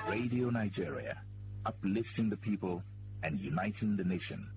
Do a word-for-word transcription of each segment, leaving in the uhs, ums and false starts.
Radio Nigeria, uplifting the people and uniting the nation.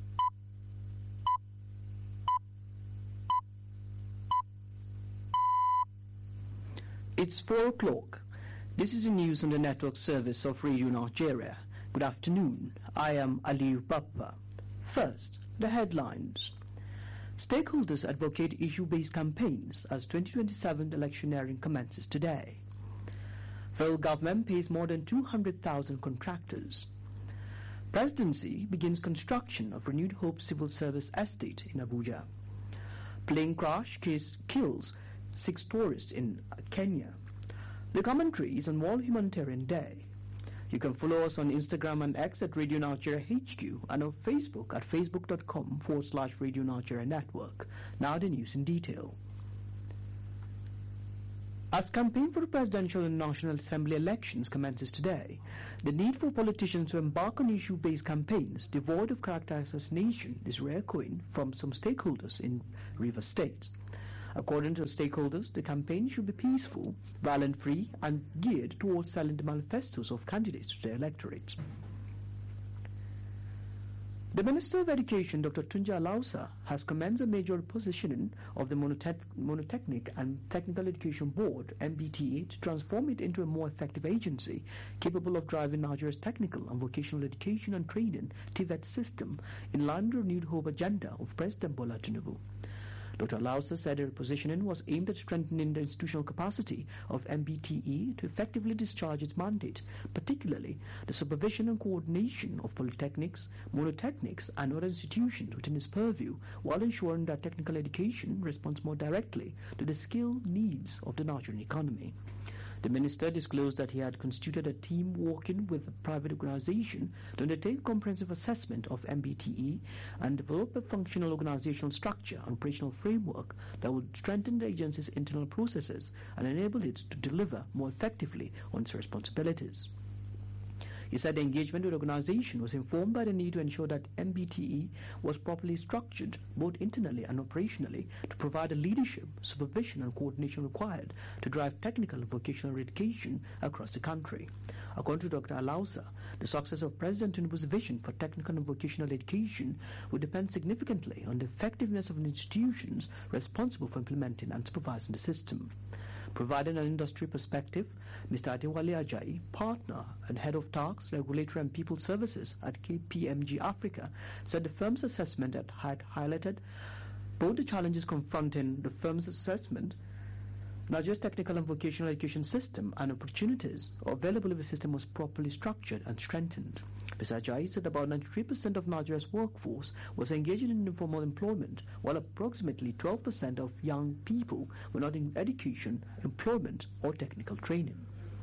It's four o'clock. This is the news on the network service of Radio Nigeria. Good afternoon. I am Aliyu Bappa. First, the headlines. Stakeholders advocate issue-based campaigns as twenty twenty-seven electioneering commences today. Federal government pays more than two hundred thousand contractors. Presidency begins construction of Renewed Hope Civil Service Estate in Abuja. Plane crash case kills six tourists in Kenya. The commentary is on World Humanitarian Day. You can follow us on Instagram and X at Radio Nigeria H Q and on Facebook at facebook.com forward slash Radio Nigeria Network. Now the news in detail. As campaign for the presidential and National Assembly elections commences today, the need for politicians to embark on issue-based campaigns devoid of character assassination is re-echoing from some stakeholders in Rivers State. According to the stakeholders, the campaign should be peaceful, violence-free, and geared towards selling the manifestos of candidates to their electorate. The Minister of Education, Doctor Tunji Alausa, has commenced a major repositioning of the Monotech Monotechnic and Technical Education Board, M B T A, to transform it into a more effective agency capable of driving Nigeria's technical and vocational education and training T V E T system in line with the Renewed Hope agenda of President Bola Tinubu. Doctor Alausa said the repositioning was aimed at strengthening the institutional capacity of M B T E to effectively discharge its mandate, particularly the supervision and coordination of polytechnics, monotechnics, and other institutions within its purview, while ensuring that technical education responds more directly to the skill needs of the Nigerian economy. The minister disclosed that he had constituted a team working with a private organization to undertake a comprehensive assessment of M B T E and develop a functional organizational structure and operational framework that would strengthen the agency's internal processes and enable it to deliver more effectively on its responsibilities. He said the engagement with the organization was informed by the need to ensure that M B T E was properly structured, both internally and operationally, to provide the leadership, supervision, and coordination required to drive technical and vocational education across the country. According to Doctor Alausa, the success of President Tinubu's vision for technical and vocational education would depend significantly on the effectiveness of the institutions responsible for implementing and supervising the system. Providing an industry perspective, Mister Adewale Ajayi, partner and head of tax, regulatory and people services at K P M G Africa, said the firm's assessment had highlighted both the challenges confronting the firm's assessment, Nigeria's technical and vocational education system, and opportunities available if the system was properly structured and strengthened. Mister Ajayi said about ninety-three percent of Nigeria's workforce was engaged in informal employment, while approximately twelve percent of young people were not in education, employment, or technical training.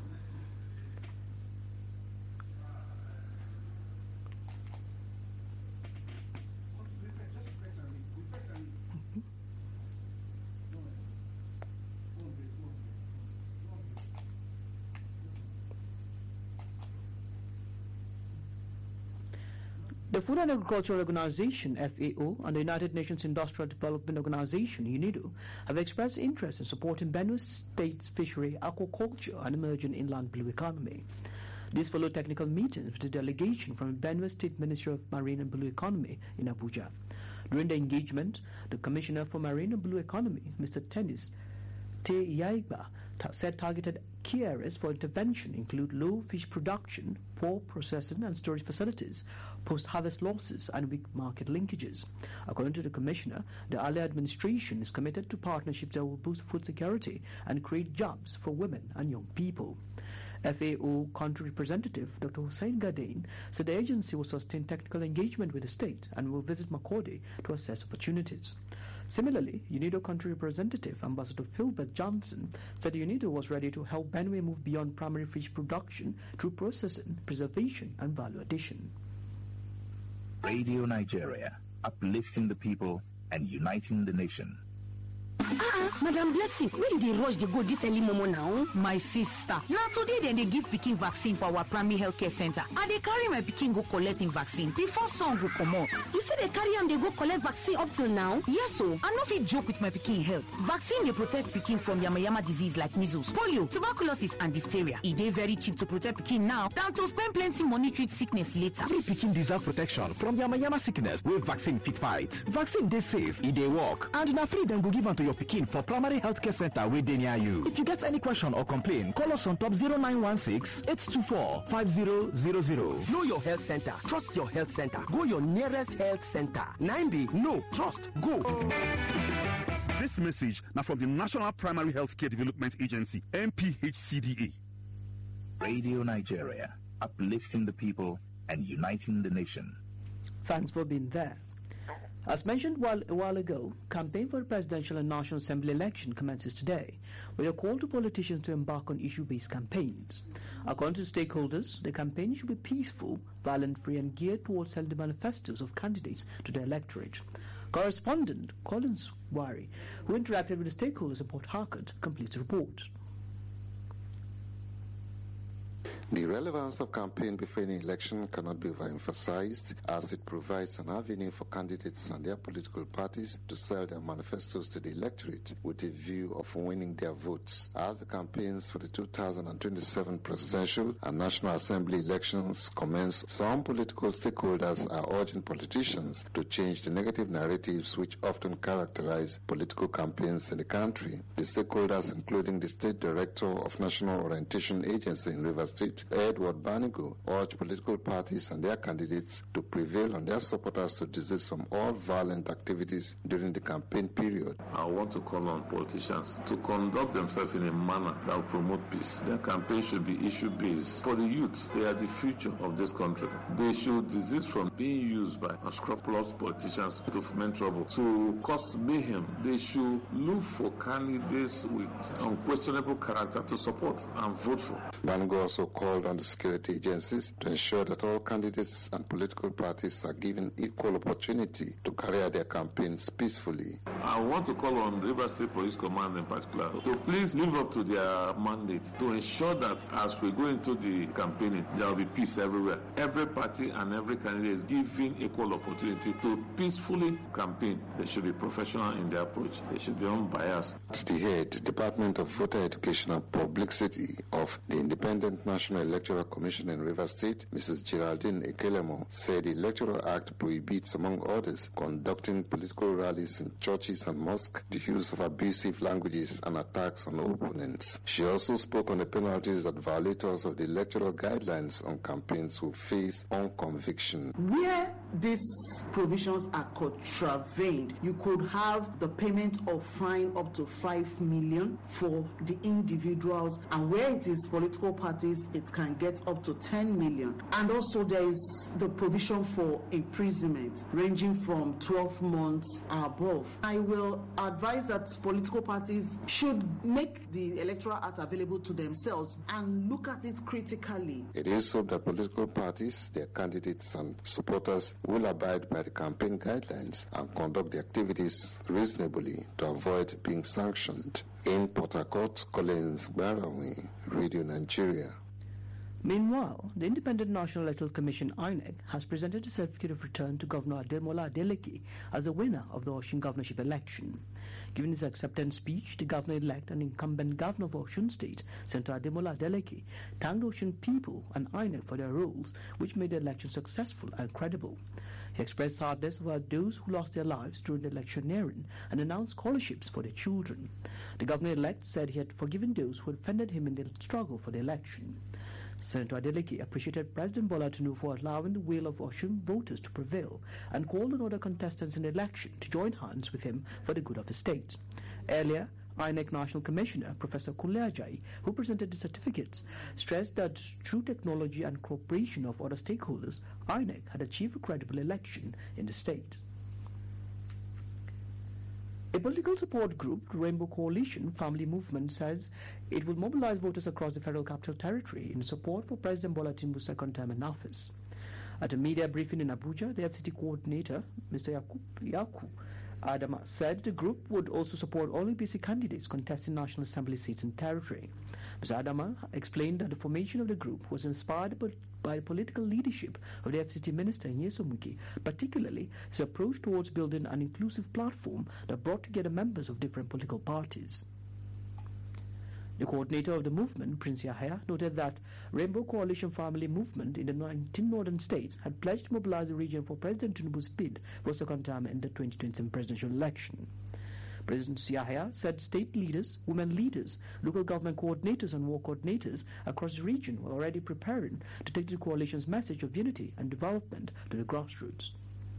The Food and Agricultural Organization, F A O, and the United Nations Industrial Development Organization, UNIDO, have expressed interest in supporting Benue State's fishery, aquaculture, and emerging inland blue economy. These follow technical meetings with a delegation from the Benue State Ministry of Marine and Blue Economy in Abuja. During the engagement, the Commissioner for Marine and Blue Economy, Mister Tennis Te Yaiba, said targeted key areas for intervention include low fish production, poor processing and storage facilities, post-harvest losses, and weak market linkages. According to the Commissioner, the Ali administration is committed to partnerships that will boost food security and create jobs for women and young people. F A O country representative Doctor Hussein Gadein said the agency will sustain technical engagement with the state and will visit Makurdi to assess opportunities. Similarly, UNIDO country representative Ambassador Philbert Johnson said UNIDO was ready to help Benue move beyond primary fish production through processing, preservation, and value addition. Radio Nigeria, uplifting the people and uniting the nation. Uh-uh, Madam Blessing, where did they rush they go this early momo now? My sister, now today then they give pikin vaccine for our primary healthcare center. And they carry my pikin go collecting vaccine before sun go come out. You say they carry them, they go collect vaccine up till now? Yes, so I no fit joke with my pikin health. Vaccine they protect pikin from yama yama disease like measles, polio, tuberculosis and diphtheria. It dey very cheap to protect pikin now than to spend plenty money treat sickness later. Every pikin deserve protection from yama yama sickness wey vaccine fit fight. Vaccine dey safe, e dey work, and na free dem go give am to your pikin for primary healthcare center wey dey near you. If you get any question or complain, call us on top zero nine one six, eight two four, five zero zero zero. Know your health center. Trust your health center. Go your nearest health center. nine B, no, trust, go. This message now from the National Primary Healthcare Development Agency, N P H C D A. Radio Nigeria, uplifting the people and uniting the nation. Thanks for being there. As mentioned while, a while ago, campaign for the presidential and national assembly election commences today with a call to politicians to embark on issue-based campaigns. According to stakeholders, the campaign should be peaceful, violent-free and geared towards selling the manifestos of candidates to the electorate. Correspondent Collins Wari, who interacted with the stakeholders in Port Harcourt, completes the report. The relevance of campaign before any election cannot be overemphasized, as it provides an avenue for candidates and their political parties to sell their manifestos to the electorate with a view of winning their votes. As the campaigns for the two thousand twenty-seven presidential and national assembly elections commence, some political stakeholders are urging politicians to change the negative narratives which often characterize political campaigns in the country. The stakeholders, including the State Director of National Orientation Agency in Rivers State, Edward Banigo, urge political parties and their candidates to prevail on their supporters to desist from all violent activities during the campaign period. I want to call on politicians to conduct themselves in a manner that will promote peace. Their campaign should be issue-based. For the youth, they are the future of this country. They should desist from being used by unscrupulous politicians to foment trouble, to cause mayhem. They should look for candidates with unquestionable character to support and vote for. Banigo also called on the security agencies to ensure that all candidates and political parties are given equal opportunity to carry out their campaigns peacefully. I want to call on River State Police Command in particular to please live up to their mandate to ensure that as we go into the campaigning, there will be peace everywhere. Every party and every candidate is given equal opportunity to peacefully campaign. They should be professional in their approach. They should be unbiased. The head, Department of Voter Education and Publicity of the Independent National Electoral Commission in Rivers State, Missus Geraldine Ekelemo, said the Electoral Act prohibits, among others, conducting political rallies in churches and mosques, the use of abusive languages and attacks on opponents. She also spoke on the penalties that violators of the electoral guidelines on campaigns will face on conviction. Where these provisions are contravened, you could have the payment of fine up to five million for the individuals, and where it is political parties, it can get up to ten million. And also there is the provision for imprisonment ranging from twelve months above. I will advise that political parties should make the Electoral Act available to themselves and look at it critically. It is hoped that political parties, their candidates and supporters will abide by the campaign guidelines and conduct the activities reasonably to avoid being sanctioned. In Port Harcourt, Collins Barawi, Radio Nigeria. Meanwhile, the Independent National Electoral Commission I N E C has presented a certificate of return to Governor Ademola Adeleke as the winner of the Osun governorship election. Giving his acceptance speech, the governor-elect and incumbent governor of Osun State, Senator Ademola Adeleke, thanked Osun people and I N E C for their roles, which made the election successful and credible. He expressed sadness about those who lost their lives during the electioneering and announced scholarships for their children. The governor-elect said he had forgiven those who offended him in the struggle for the election. Senator Adeleke appreciated President Bola Tinubu for allowing the will of Osun voters to prevail and called on other contestants in the election to join hands with him for the good of the state. Earlier, I N E C National Commissioner Professor Kunle Ajayi, who presented the certificates, stressed that through technology and cooperation of other stakeholders, I N E C had achieved a credible election in the state. A political support group, Rainbow Coalition Family Movement, says it will mobilize voters across the Federal Capital Territory in support for President Bola Tinubu's second term in office. At a media briefing in Abuja, the F C T coordinator, Mister Yakub Yaku, Adama said the group would also support all A P C candidates contesting National Assembly seats in territory. Mister Adama explained that the formation of the group was inspired by, by the political leadership of the F C T Minister Nyesom Wike, particularly his approach towards building an inclusive platform that brought together members of different political parties. The coordinator of the movement, Prince Yahya, noted that Rainbow Coalition Family Movement in the nineteen northern states had pledged to mobilize the region for President Tinubu's bid for a second term in the twenty twenty-seven presidential election. President Yahya said state leaders, women leaders, local government coordinators and war coordinators across the region were already preparing to take the coalition's message of unity and development to the grassroots.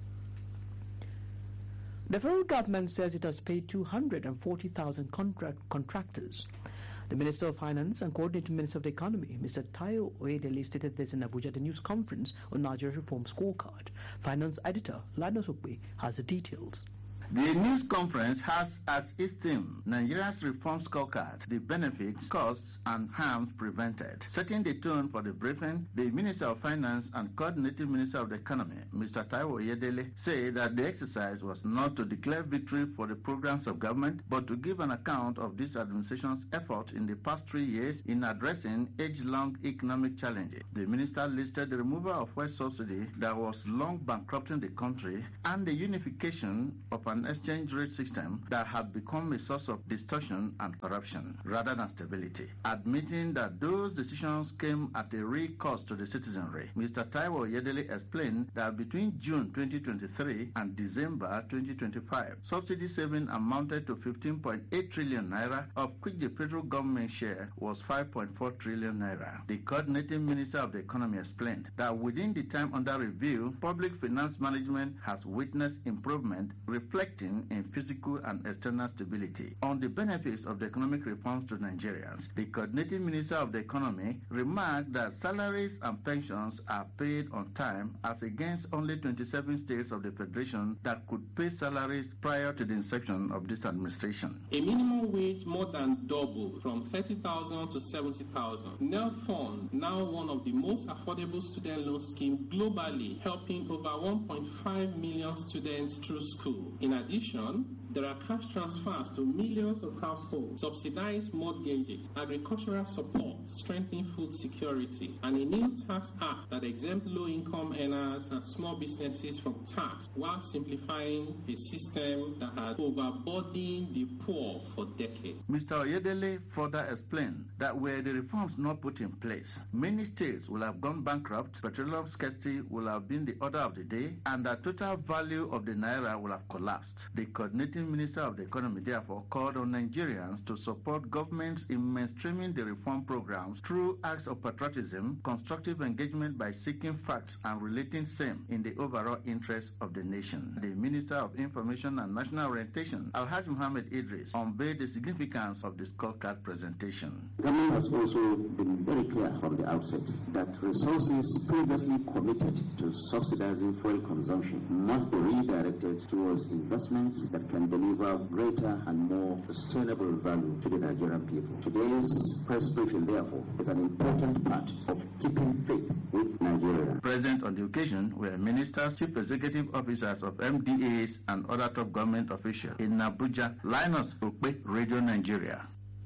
The federal government says it has paid two hundred forty thousand contract contractors. The Minister of Finance and Coordinating Minister of the Economy, Mister Tayo Oyedele, stated this in Abuja at the news conference on Nigeria Reform Scorecard. Finance editor Linus Okwe has the details. The news conference has as its theme Nigeria's Reform Scorecard, the benefits, costs and harms prevented. Setting the tone for the briefing, the Minister of Finance and Coordinating Minister of the Economy, Mister Taiwo Oyedele, said that the exercise was not to declare victory for the programs of government, but to give an account of this administration's effort in the past three years in addressing age-long economic challenges. The minister listed the removal of fuel subsidy that was long bankrupting the country and the unification of an exchange rate system that had become a source of distortion and corruption rather than stability. Admitting that those decisions came at a real cost to the citizenry, Mister Taiwo Oyedele explained that between June twenty twenty-three and December twenty twenty-five, subsidy saving amounted to fifteen point eight trillion naira, of which the federal government share was five point four trillion naira. The coordinating minister of the economy explained that within the time under review, public finance management has witnessed improvement reflecting in physical and external stability. On the benefits of the economic reforms to Nigerians, the coordinating minister of the economy remarked that salaries and pensions are paid on time as against only twenty-seven states of the federation that could pay salaries prior to the inception of this administration. A minimum wage more than doubled from thirty thousand to seventy thousand. N E L Fund, now one of the most affordable student loan schemes globally, helping over one point five million students through school. In addition, there are cash transfers to millions of households, subsidized mortgages, agricultural support, strengthening food security, and a new tax act that exempts low-income earners and small businesses from tax, while simplifying a system that has overburdened the poor for decades. Mister Oyedele further explained that were the reforms not put in place, many states will have gone bankrupt, petroleum scarcity will have been the order of the day, and the total value of the naira will have collapsed. The coordinating minister of the economy therefore called on Nigerians to support governments in mainstreaming the reform programs through acts of patriotism, constructive engagement by seeking facts and relating same in the overall interest of the nation. The Minister of Information and National Orientation, Alhaji Muhammad Idris, unveiled the significance of the scorecard presentation. The government has also been very clear from the outset that resources previously committed to subsidizing fuel consumption must be redirected towards investments that can deliver greater and more sustainable value to the Nigerian people. Today's press briefing, therefore, is an important part of keeping faith with Nigeria. Present on the occasion were ministers, chief executive officers of M D As and other top government officials. In Abuja, Linus Okwe, Radio Nigeria.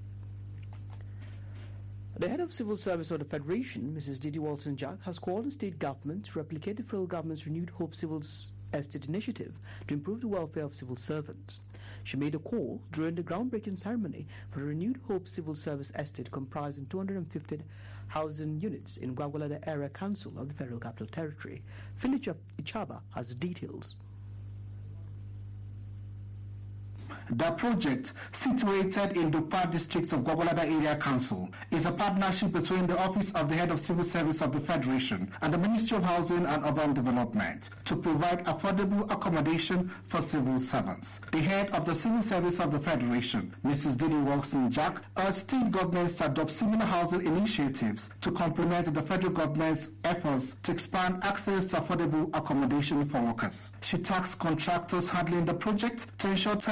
The head of Civil Service of the Federation, Missus Didi Walton-Jack, has called on state government to replicate the federal government's renewed Hope Civil Estate initiative to improve the welfare of civil servants. She made a call during the groundbreaking ceremony for the renewed Hope Civil Service Estate comprising two hundred fifty housing units in Gwagwalada Area Council of the Federal Capital Territory. Philip Ichaba has the details. The project, situated in Dupa district of Gwagwalada Area Council, is a partnership between the Office of the Head of Civil Service of the Federation and the Ministry of Housing and Urban Development to provide affordable accommodation for civil servants. The Head of the Civil Service of the Federation, Missus Didi Walton-Jack, urged state governments to adopt similar housing initiatives to complement the federal government's efforts to expand access to affordable accommodation for workers. She tasked contractors handling the project to ensure timely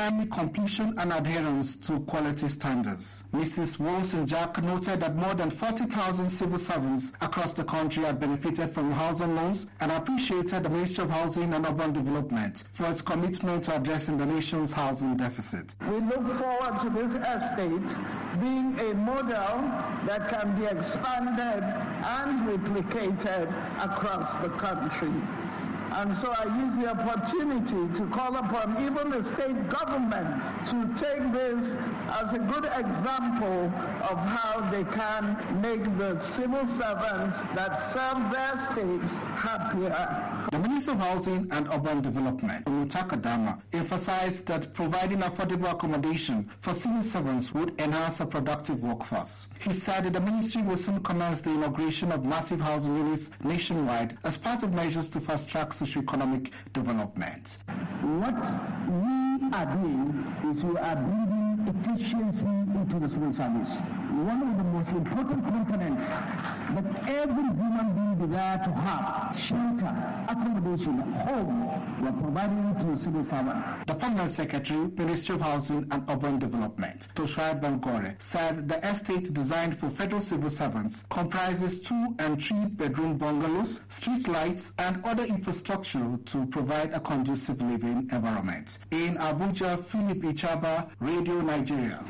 completion and adherence to quality standards. Missus Wilson-Jack noted that more than forty thousand civil servants across the country have benefited from housing loans and appreciated the Ministry of Housing and Urban Development for its commitment to addressing the nation's housing deficit. We look forward to this estate being a model that can be expanded and replicated across the country. And so I use the opportunity to call upon even the state governments to take this as a good example of how they can make the civil servants that serve their states happier. The Minister of Housing and Urban Development, Olutaka Dama, emphasized that providing affordable accommodation for civil servants would enhance a productive workforce. He said that the ministry will soon commence the inauguration of massive housing units nationwide as part of measures to fast-track socio-economic development. What we are doing is we are bringing efficiency into the civil service. One of the most important components that every human being desires to have, shelter, accommodation, home, we are providing to the civil servant. The Permanent Secretary, Ministry of Housing and Urban Development, Toshai Bangore, said the estate designed for federal civil servants comprises two and three bedroom bungalows, street lights, and other infrastructure to provide a conducive living environment. In Abuja, Philip Ichaba, Radio Nigeria.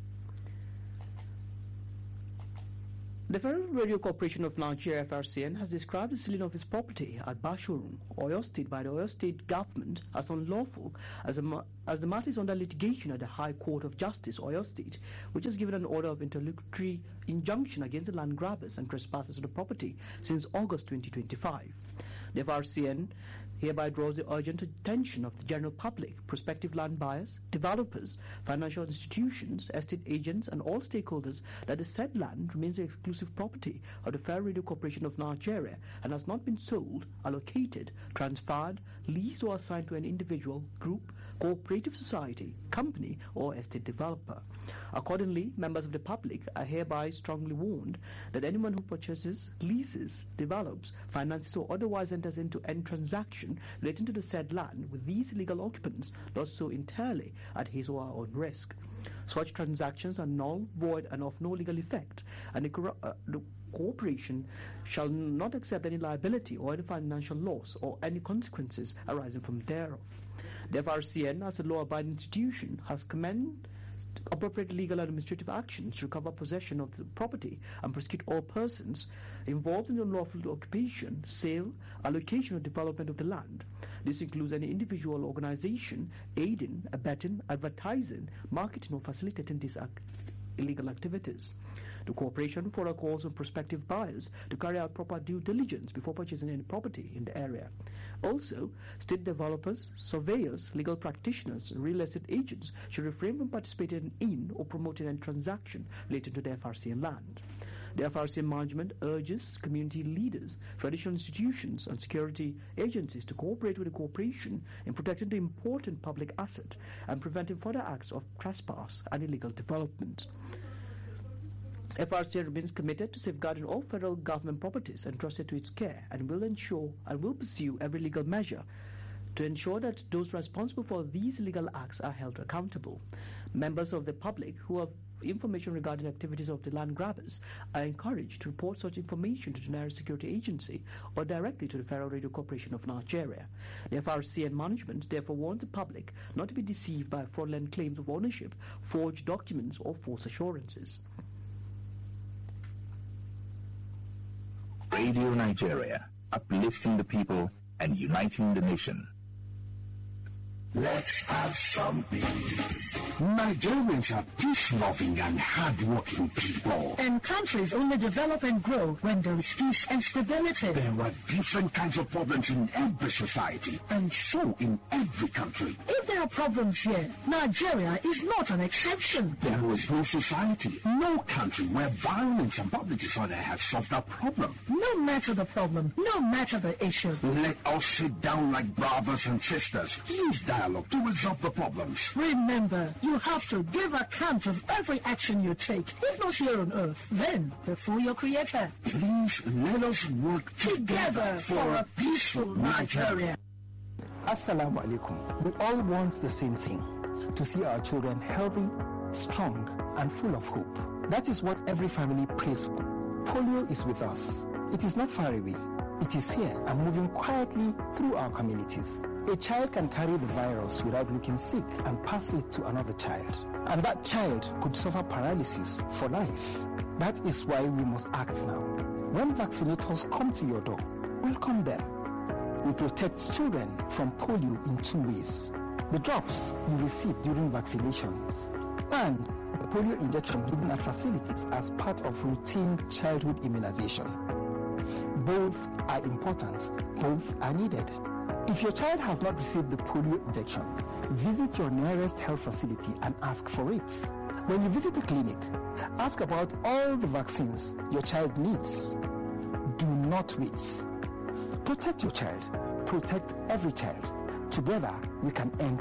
The Federal Radio Corporation of Nigeria, F R C N, has described the sealing of its property at Bashorun, Oyo State, by the Oyo State government as unlawful, as, a, as the matter is under litigation at the High Court of Justice, Oyo State, which has given an order of interlocutory injunction against the land grabbers and trespassers on the property since August twenty twenty-five. The F R C N hereby draws the urgent attention of the general public, prospective land buyers, developers, financial institutions, estate agents, and all stakeholders that the said land remains the exclusive property of the Federal Radio Corporation of Nigeria and has not been sold, allocated, transferred, leased, or assigned to an individual, group, cooperative society, company, or estate developer. Accordingly, members of the public are hereby strongly warned that anyone who purchases, leases, develops, finances, or otherwise enters into any transaction relating to the said land with these illegal occupants does so entirely at his or her own risk. Such transactions are null, void, and of no legal effect, and the, uh, the corporation shall not accept any liability or any financial loss or any consequences arising from thereof. The F R C N, as a law-abiding institution, has commenced appropriate legal and administrative actions to recover possession of the property and prosecute all persons involved in the unlawful occupation, sale, allocation, or development of the land. This includes any individual or organization aiding, abetting, advertising, marketing, or facilitating these act illegal activities. The corporation further calls on prospective buyers to carry out proper due diligence before purchasing any property in the area. Also, state developers, surveyors, legal practitioners, and real estate agents should refrain from participating in or promoting any transaction related to the F R C N land. The F R C N management urges community leaders, traditional institutions, and security agencies to cooperate with the corporation in protecting the important public asset and preventing further acts of trespass and illegal development. F R C N remains committed to safeguarding all federal government properties entrusted to its care and will ensure and will pursue every legal measure to ensure that those responsible for these illegal acts are held accountable. Members of the public who have information regarding activities of the land grabbers are encouraged to report such information to the nearest security agency or directly to the Federal Radio Corporation of Nigeria. The F R C N management therefore warns the public not to be deceived by fraudulent claims of ownership, forged documents, or false assurances. Radio Nigeria, uplifting the people and uniting the nation. Let's have some peace. Nigerians are peace-loving and hard-working people. And countries only develop and grow when there is peace and stability. There are different kinds of problems in every society, and so in every country. If there are problems here, Nigeria is not an exception. There is no society, no country where violence and public disorder have solved that problem. No matter the problem, no matter the issue. Let us sit down like brothers and sisters. Use dialogue to resolve the problems. Remember, you have to give account of every action you take, if not here on earth, then before your creator. Please let us work together, together for a peaceful Nigeria. Assalamu alaikum. We all want the same thing. to see our children healthy, strong, and full of hope. That is what every family prays for. Polio is with us. It is not far away. It is here and moving quietly through our communities. A child can carry the virus without looking sick and pass it to another child. And that child could suffer paralysis for life. That is why we must act now. When vaccinators come to your door, welcome them. We protect children from polio in two ways. The drops you receive during vaccinations and the polio injection given at facilities as part of routine childhood immunization. Both are important. Both are needed. If your child has not received the polio injection, visit your nearest health facility and ask for it. When you visit a clinic, ask about all the vaccines your child needs. Do not wait. Protect your child. Protect every child. Together, we can end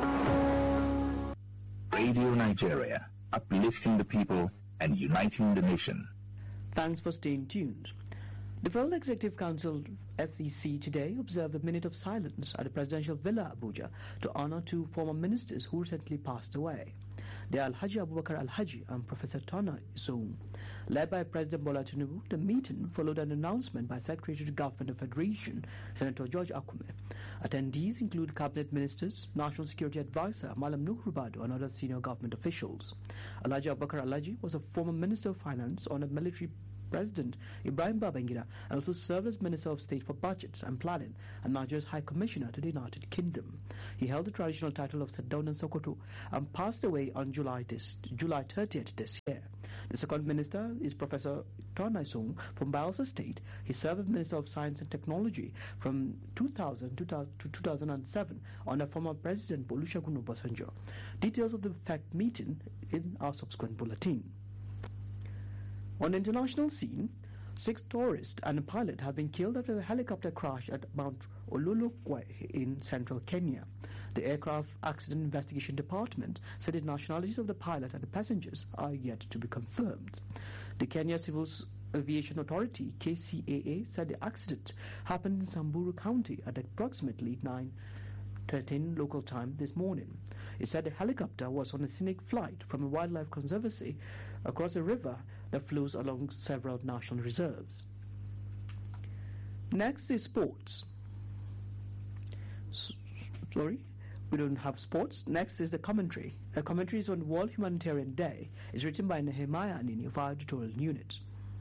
polio. Radio Nigeria, uplifting the people and uniting the nation. Thanks for staying tuned. The Federal Executive Council, F E C, today observed a minute of silence at the Presidential Villa, Abuja, to honor two former ministers who recently passed away. They are Alhaji Abubakar Alhaji and Professor Tona Isoum. Led by President Bola Tinubu, the meeting followed an announcement by Secretary to the Government of Federation, Senator George Akume. Attendees include Cabinet Ministers, National Security Advisor Malam Nuh Rubado, and other senior government officials. Alhaji Abubakar Alhaji was a former Minister of Finance under military President Ibrahim Babangida and also served as Minister of State for Budgets and Planning and Nigeria's High Commissioner to the United Kingdom. He held the traditional title of Sardauna Sokoto and passed away on July, this, July thirtieth this year. The second minister is Professor Tona Isoum from Bayelsa State. He served as Minister of Science and Technology from two thousand to two thousand seven under former President Olusegun Obasanjo. Details of the fact meeting in our subsequent bulletin. On the international scene, six tourists and a pilot have been killed after a helicopter crash at Mount Ololokwe in central Kenya. The Aircraft Accident Investigation Department said the nationalities of the pilot and the passengers are yet to be confirmed. The Kenya Civil Aviation Authority, K C A A, said the accident happened in Samburu County at approximately nine thirteen local time this morning. It said the helicopter was on a scenic flight from a wildlife conservancy across a river that flows along several national reserves. Next is sports. S sorry, we don't have sports. Next is the commentary. A commentary is on World Humanitarian Day. It's written by Nehemiah Anini of our editorial unit.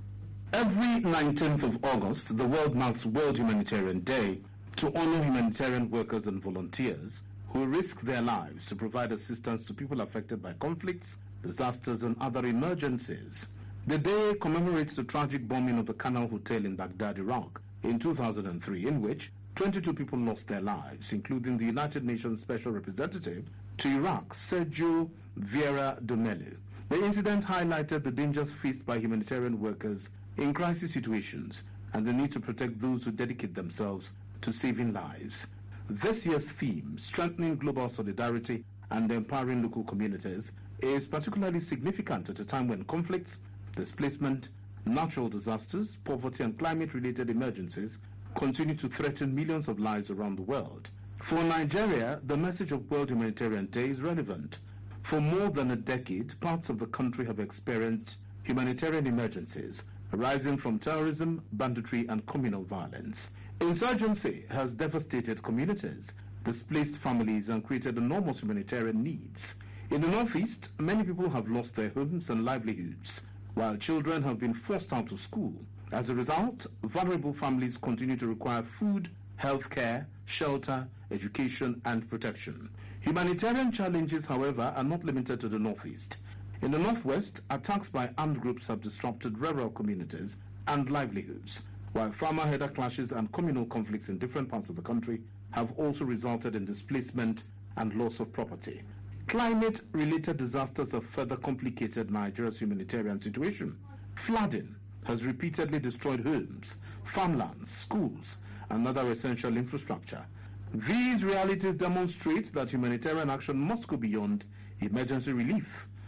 Every nineteenth of August, the world marks World Humanitarian Day to honor humanitarian workers and volunteers who risk their lives to provide assistance to people affected by conflicts, disasters, and other emergencies. The day commemorates the tragic bombing of the Canal Hotel in Baghdad, Iraq, in two thousand three, in which twenty-two people lost their lives, including the United Nations Special Representative to Iraq, Sergio Vieira do Melo. The incident highlighted the dangers faced by humanitarian workers in crisis situations and the need to protect those who dedicate themselves to saving lives. This year's theme, Strengthening Global Solidarity and Empowering Local Communities, is particularly significant at a time when conflicts, displacement, natural disasters, poverty, and climate-related emergencies continue to threaten millions of lives around the world. For Nigeria, the message of World Humanitarian Day is relevant. For more than a decade, parts of the country have experienced humanitarian emergencies arising from terrorism, banditry, and communal violence. Insurgency has devastated communities, displaced families, and created enormous humanitarian needs. In the Northeast, many people have lost their homes and livelihoods, while children have been forced out of school. As a result, vulnerable families continue to require food, health care, shelter, education, and protection. Humanitarian challenges, however, are not limited to the Northeast. In the Northwest, attacks by armed groups have disrupted rural communities and livelihoods, while farmer-herder clashes and communal conflicts in different parts of the country have also resulted in displacement and loss of property. Climate-related disasters have further complicated Nigeria's humanitarian situation. Flooding has repeatedly destroyed homes, farmlands, schools, and other essential infrastructure. These realities demonstrate that humanitarian action must go beyond emergency relief.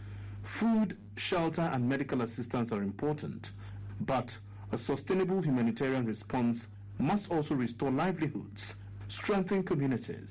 Food, shelter, and medical assistance are important, but a sustainable humanitarian response must also restore livelihoods, strengthen communities,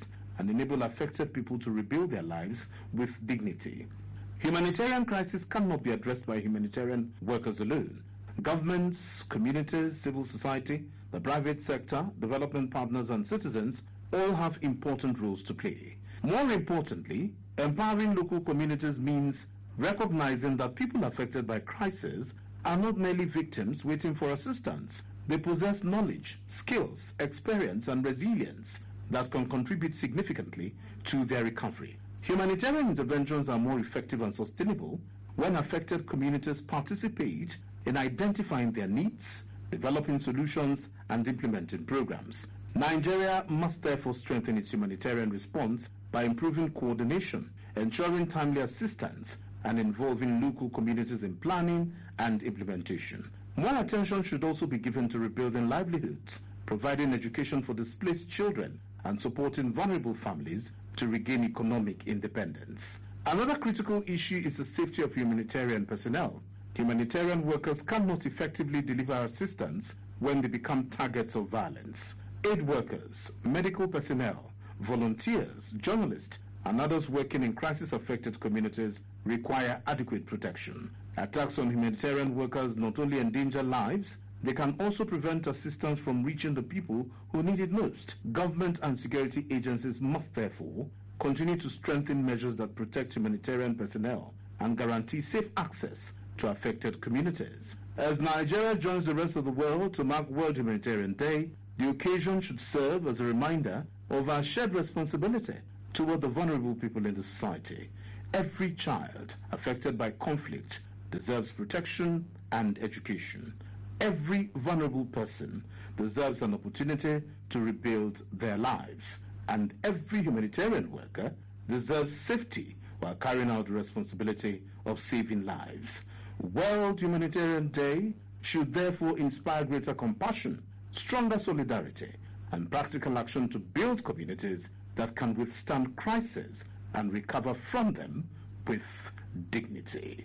and enable affected people to rebuild their lives with dignity. Humanitarian crisis cannot be addressed by humanitarian workers alone. Governments, communities, civil society, the private sector, development partners and citizens all have important roles to play. More importantly, empowering local communities means recognizing that people affected by crisis are not merely victims waiting for assistance. They possess knowledge, skills, experience and resilience that can contribute significantly to their recovery. Humanitarian interventions are more effective and sustainable when affected communities participate in identifying their needs, developing solutions and implementing programs. Nigeria must therefore strengthen its humanitarian response by improving coordination, ensuring timely assistance, and involving local communities in planning and implementation. More attention should also be given to rebuilding livelihoods, providing education for displaced children, and supporting vulnerable families to regain economic independence. Another critical issue is the safety of humanitarian personnel. Humanitarian workers cannot effectively deliver assistance when they become targets of violence. Aid workers, medical personnel, volunteers, journalists, and others working in crisis-affected communities require adequate protection. Attacks on humanitarian workers not only endanger lives, they can also prevent assistance from reaching the people who need it most. Government and security agencies must therefore continue to strengthen measures that protect humanitarian personnel and guarantee safe access to affected communities. As Nigeria joins the rest of the world to mark World Humanitarian Day, the occasion should serve as a reminder of our shared responsibility toward the vulnerable people in the society. Every child affected by conflict deserves protection and education. Every vulnerable person deserves an opportunity to rebuild their lives. And every humanitarian worker deserves safety while carrying out the responsibility of saving lives. World Humanitarian Day should therefore inspire greater compassion, stronger solidarity, and practical action to build communities that can withstand crisis and recover from them with dignity.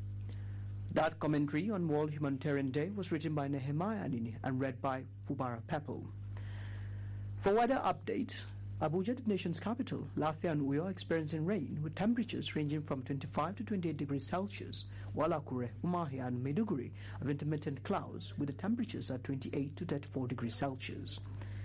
That commentary on World Humanitarian Day was written by Nehemiah Anini and read by Fubara Pepple. For weather update, Abuja, the nation's capital, Lafia and Uyo are experiencing rain with temperatures ranging from twenty-five to twenty-eight degrees Celsius, while Akure, Umahia and Maiduguri have intermittent clouds with the temperatures at twenty-eight to thirty-four degrees Celsius.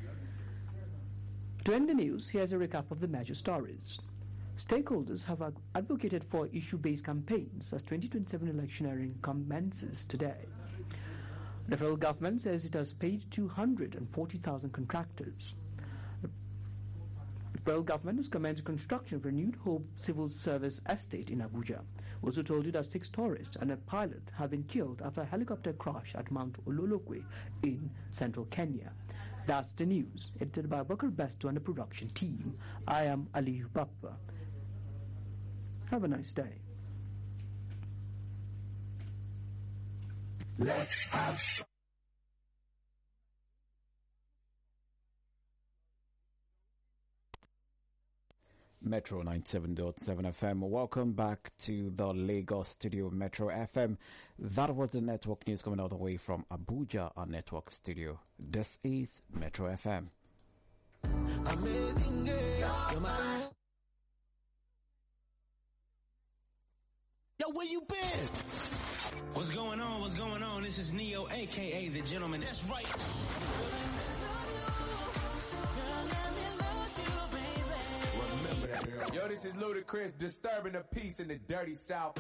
To end the news, here's a recap of the major stories. Stakeholders have advocated for issue-based campaigns as twenty twenty-seven electioneering commences today. The federal government says it has paid two hundred forty thousand contractors. The federal government has commenced construction of a renewed Hope Civil Service estate in Abuja. We also told you that six tourists and a pilot have been killed after a helicopter crash at Mount Ololokwe in central Kenya. That's the news, edited by Bakar Besto and the production team. I am Ali Bappa. Have a nice day. Let's have Metro ninety-seven point seven F M. Welcome back to the Lagos studio of Metro F M. That was the network news coming all the way from Abuja, our network studio. This is Metro F M. Amazing girl, yo, where you been? What's going on? What's going on? This is Neo, aka the Gentleman. That's right. Yo, this is Ludacris, disturbing the peace in the dirty South.